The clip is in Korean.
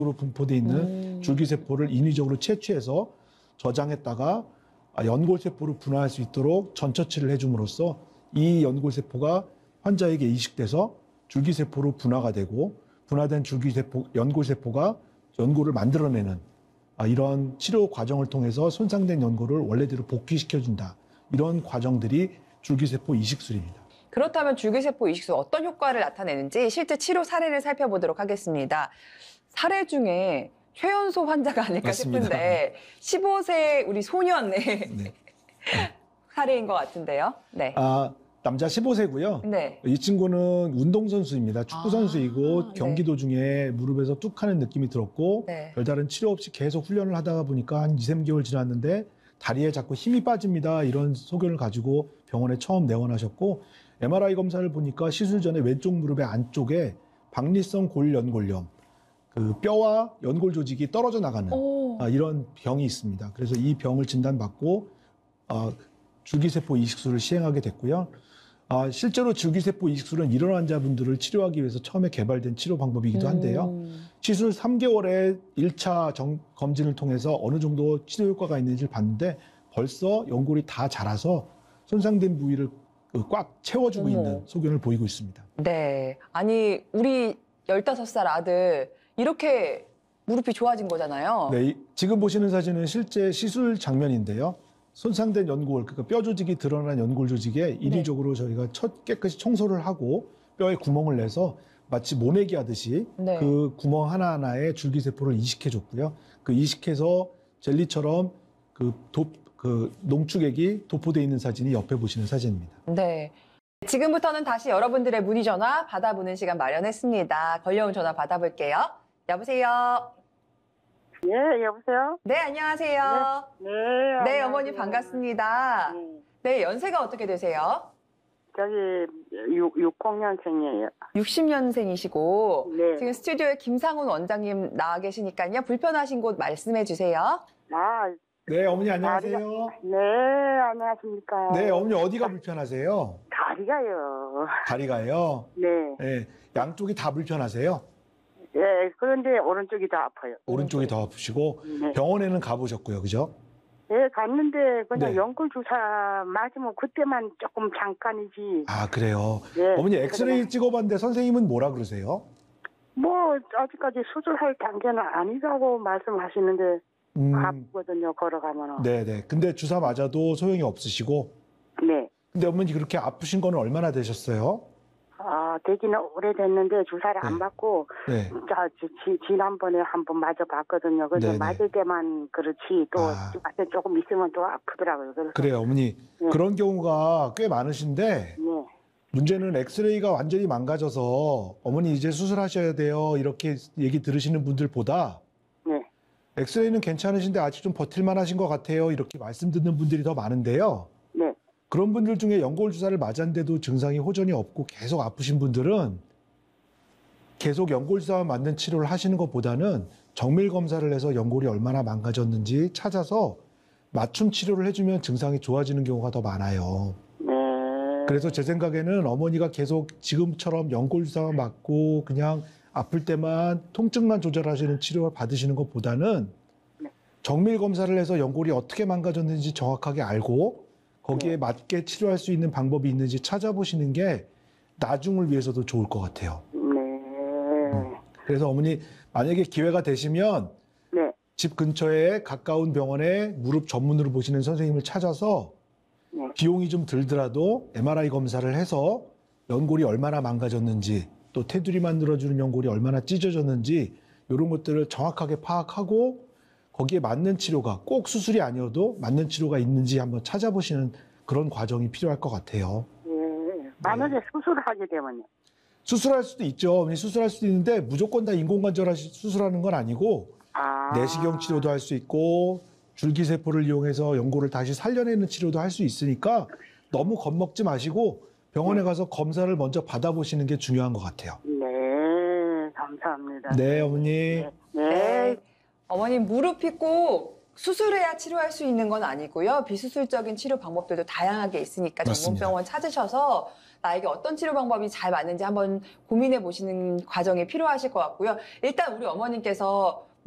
분포되어 있는 줄기세포를 인위적으로 채취해서 저장했다가 연골세포로 분화할 수 있도록 전처치를 해줌으로써 이 연골세포가 환자에게 이식돼서 줄기세포로 분화가 되고 분화된 연골세포가 연골을 만들어내는 이런 치료 과정을 통해서 손상된 연골을 원래대로 복귀시켜준다. 이런 과정들이 줄기세포 이식술입니다. 그렇다면 줄기세포 이식술 어떤 효과를 나타내는지 실제 치료 사례를 살펴보도록 하겠습니다. 사례 중에 최연소 환자가 아닐까 맞습니다. 싶은데 15세 우리 소년의 네. 사례인 것 같은데요. 네. 남자 15세고요. 네. 이 친구는 운동선수입니다. 축구선수이고 네. 경기 도중에 무릎에서 뚝 하는 느낌이 들었고 네. 별다른 치료 없이 계속 훈련을 하다가 보니까 한 2, 3개월 지났는데 다리에 자꾸 힘이 빠집니다. 이런 소견을 가지고 병원에 처음 내원하셨고 MRI 검사를 보니까 시술 전에 왼쪽 무릎의 안쪽에 박리성 골연골염, 그 뼈와 연골 조직이 떨어져 나가는 이런 병이 있습니다. 그래서 이 병을 진단받고 줄기세포 이식술을 시행하게 됐고요. 실제로 줄기세포 이식술은 이런 환자분들을 치료하기 위해서 처음에 개발된 치료 방법이기도 한데요. 시술 3개월에 1차 검진을 통해서 어느 정도 치료 효과가 있는지를 봤는데 벌써 연골이 다 자라서 손상된 부위를 꽉 채워주고 있는 소견을 보이고 있습니다. 네. 아니 우리 15살 아들 이렇게 무릎이 좋아진 거잖아요. 네, 지금 보시는 사진은 실제 시술 장면인데요. 손상된 연골, 그러니까 뼈 조직이 드러난 연골 조직에 인위적으로 저희가 깨끗이 청소를 하고 뼈에 구멍을 내서 마치 모내기 하듯이 그 구멍 하나하나에 줄기세포를 이식해줬고요. 그 이식해서 젤리처럼 그 농축액이 도포되어 있는 사진이 옆에 보시는 사진입니다. 네. 지금부터는 다시 여러분들의 문의 전화 받아보는 시간 마련했습니다. 걸려온 전화 받아볼게요. 여보세요? 네, 여보세요? 네, 안녕하세요. 네, 네, 어머니 반갑습니다. 네, 연세가 어떻게 되세요? 저기 60년생이에요. 60년생이시고 네. 지금 스튜디오에 김상훈 원장님 나와 계시니까요. 불편하신 곳 말씀해 주세요. 네, 어머니 안녕하세요. 네, 안녕하십니까. 네, 어머니 어디가 불편하세요? 다리가요. 다리가요? 네. 네, 양쪽이 다 불편하세요? 네, 그런데 오른쪽이 더 아파요. 오른쪽이 더 아프시고 네. 병원에는 가보셨고요, 그죠? 네, 갔는데 그냥 네. 연골 주사 맞으면 그때만 조금 잠깐이지. 그래요. 네. 어머니 엑스레이 찍어봤는데 선생님은 뭐라 그러세요? 뭐 아직까지 수술할 단계는 아니라고 말씀하시는데 아프거든요, 걸어가면은. 네네. 근데 주사 맞아도 소용이 없으시고. 네. 근데 어머니 그렇게 아프신 거는 얼마나 되셨어요? 되기는 오래됐는데 주사를 안 네. 맞고 네. 지난번에 한번 맞아봤거든요. 근데 네네. 맞을 때만 그렇지 또 맞을 조금 있으면 또 아프더라고요. 그래서 그래요, 어머니. 네. 그런 경우가 꽤 많으신데 네. 문제는 엑스레이가 완전히 망가져서 어머니 이제 수술하셔야 돼요. 이렇게 얘기 들으시는 분들보다 네. 엑스레이는 괜찮으신데 아직 좀 버틸만 하신 것 같아요. 이렇게 말씀 듣는 분들이 더 많은데요. 네. 그런 분들 중에 연골 주사를 맞았는데도 증상이 호전이 없고 계속 아프신 분들은 계속 연골 주사만 맞는 치료를 하시는 것보다는 정밀 검사를 해서 연골이 얼마나 망가졌는지 찾아서 맞춤 치료를 해주면 증상이 좋아지는 경우가 더 많아요. 네. 그래서 제 생각에는 어머니가 계속 지금처럼 연골 주사만 맞고 그냥 아플 때만 통증만 조절하시는 치료를 받으시는 것보다는 정밀 검사를 해서 연골이 어떻게 망가졌는지 정확하게 알고 거기에 맞게 치료할 수 있는 방법이 있는지 찾아보시는 게 나중을 위해서도 좋을 것 같아요. 네. 그래서 어머니 만약에 기회가 되시면 네. 집 근처에 가까운 병원에 무릎 전문으로 보시는 선생님을 찾아서 네. 비용이 좀 들더라도 MRI 검사를 해서 연골이 얼마나 망가졌는지 또 테두리 만들어주는 연골이 얼마나 찢어졌는지 이런 것들을 정확하게 파악하고 거기에 맞는 치료가 꼭 수술이 아니어도 맞는 치료가 있는지 한번 찾아보시는 그런 과정이 필요할 것 같아요. 네. 만약에 수술을 하게 되면요. 수술할 수도 있죠. 수술할 수도 있는데 무조건 다 인공관절 수술하는 건 아니고 내시경 치료도 할 수 있고 줄기세포를 이용해서 연골을 다시 살려내는 치료도 할 수 있으니까 너무 겁먹지 마시고 병원에 가서 검사를 먼저 받아보시는 게 중요한 것 같아요. 네. 감사합니다. 네, 어머니. 네. 어머니 무릎이 꼭 수술해야 치료할 수 있는 건 아니고요. 비수술적인 치료 방법들도 다양하게 있으니까 맞습니다. 전문병원 찾으셔서 나에게 어떤 치료 방법이 잘 맞는지 한번 고민해 보시는 과정이 필요하실 것 같고요. 일단 우리 어머님께서